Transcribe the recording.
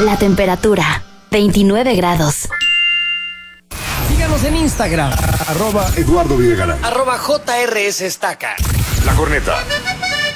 La temperatura, 29 grados. Síganos en Instagram. @Eduardo Videgaray. @JRS Estaca. La Corneta.